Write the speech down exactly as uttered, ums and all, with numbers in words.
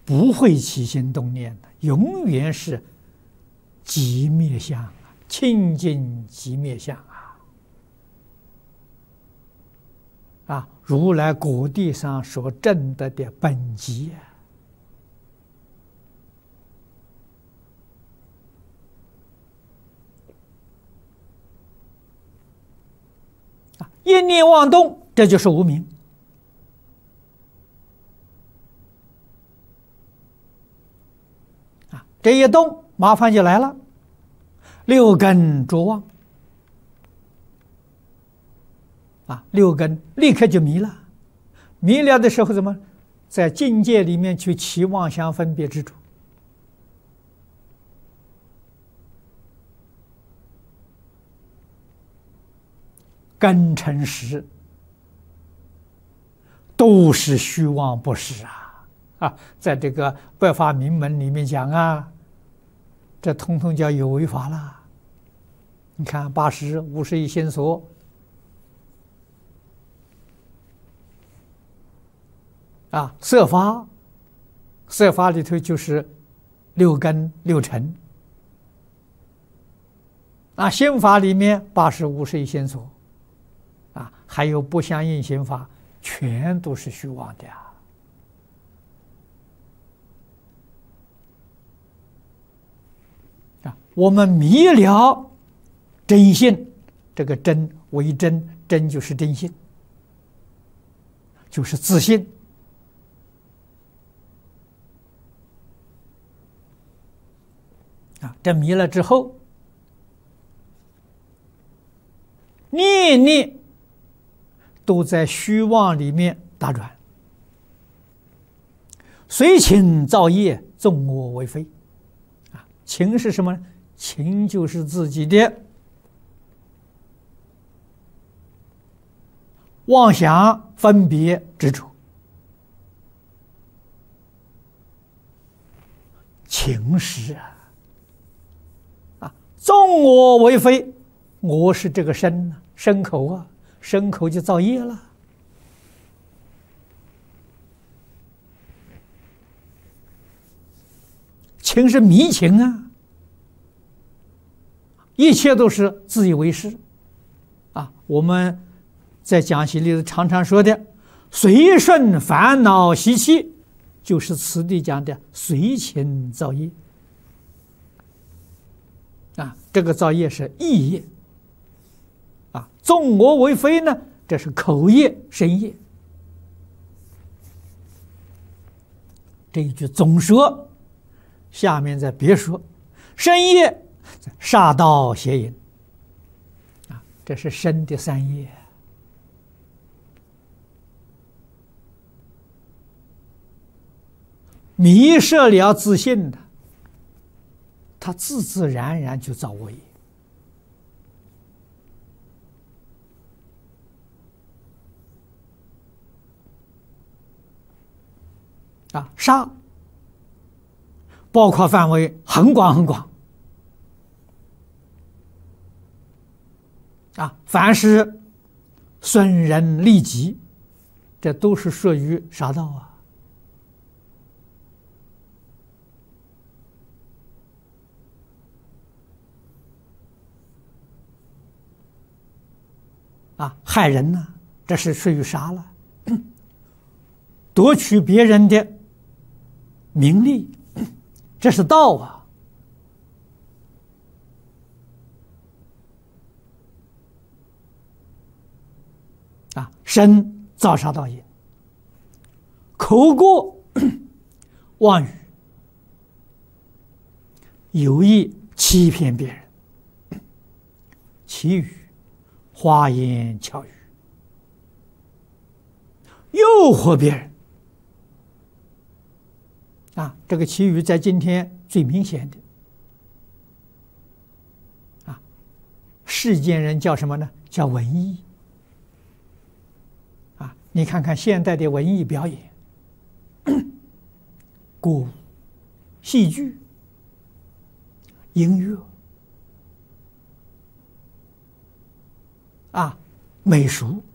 不会起心动念的，永远是寂灭相啊，清净寂灭相啊！啊，如来果地上所证得的本极啊！一念妄动，这就是无明。啊，这一动，麻烦就来了，六根着妄。啊，六根立刻就迷了，迷了的时候怎么，在境界里面去起妄想分别执着，根尘实都是虚妄不实啊！啊，在这个百法明门里面讲啊，这通通叫有为法了。你看八识、五十一心所。啊，色法，色法里头就是六根六尘。啊，心法里面八十五十一心所，啊，还有不相应心法，全都是虚妄的啊！啊，我们迷了真性，这个真为真，真就是真性，就是自信。啊，这迷了之后，念念都在虚妄里面打转，随情造业，纵我为非。啊，情是什么呢？情就是自己的妄想、分别、执着。情是啊。纵我为非，我是这个身啊，身口啊，身口就造业了。情是迷情啊，一切都是自以为是啊。我们在讲习里常常说的“随顺烦恼习气”，就是此地讲的随情造业。啊，这个造业是意业，啊，纵我为非呢，这是口业、身业。这一句总说，下面再别说，身业杀盗邪淫，啊，这是身的三业。迷失了自信的。他自自然然就造恶业啊，杀包括范围很广很广啊，凡是损人利己，这都是属于杀盗啊。啊，害人呢，这是属于杀了；夺取别人的名利，这是盗啊。啊，身造杀盗业，口过妄语，有意欺骗别人，绮语。花言巧语，诱惑别人啊！这个绮语在今天最明显的啊，世间人叫什么呢？叫文艺啊！你看看现代的文艺表演，歌舞、戏剧、音乐。啊，美术